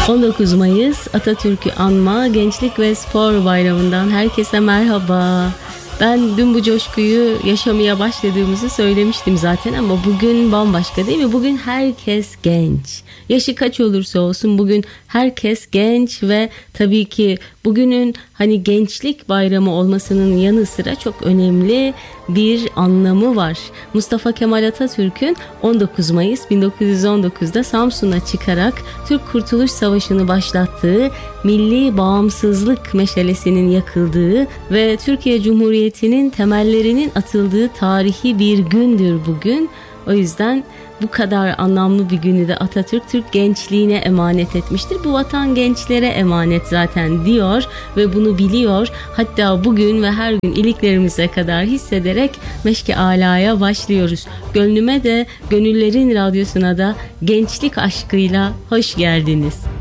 19 Mayıs Atatürk'ü anma Gençlik ve Spor Bayramı'ndan herkese merhaba. Ben dün bu coşkuyu yaşamaya başladığımızı söylemiştim zaten ama bugün bambaşka değil mi? Bugün herkes genç. Yaşı kaç olursa olsun bugün herkes genç ve tabii ki bugünün hani gençlik bayramı olmasının yanı sıra çok önemli bir anlamı var. Mustafa Kemal Atatürk'ün 19 Mayıs 1919'da Samsun'a çıkarak Türk Kurtuluş Savaşı'nı başlattığı, milli bağımsızlık meşalesinin yakıldığı ve Türkiye Cumhuriyeti'nin temellerinin atıldığı tarihi bir gündür bugün. O yüzden bu kadar anlamlı bir günü de Atatürk Türk gençliğine emanet etmiştir. Bu vatan gençlere emanet zaten diyor ve bunu biliyor. Hatta bugün ve her gün iliklerimize kadar hissederek Meşk-i Ala'ya başlıyoruz. Gönlüme de, gönüllerin radyosuna da gençlik aşkıyla hoş geldiniz.